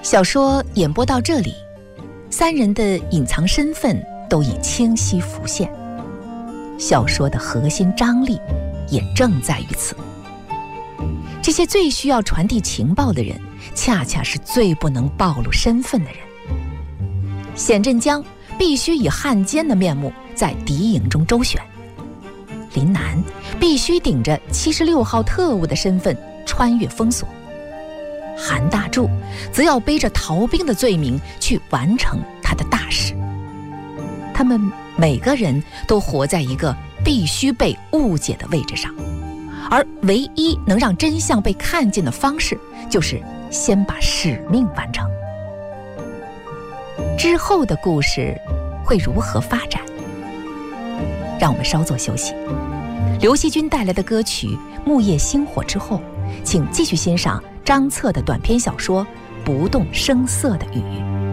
小说演播到这里，三人的隐藏身份都已清晰浮现，小说的核心张力也正在于此。这些最需要传递情报的人，恰恰是最不能暴露身份的人。显镇江必须以汉奸的面目在敌营中周旋，林南必须顶着76号特务的身份穿越封锁，韩大柱则要背着逃兵的罪名去完成他的大事。他们每个人都活在一个必须被误解的位置上，而唯一能让真相被看见的方式，就是先把使命完成。之后的故事会如何发展？让我们稍作休息。刘惜君带来的歌曲《木叶星火》之后，请继续欣赏张策的短篇小说《不动声色的雨》。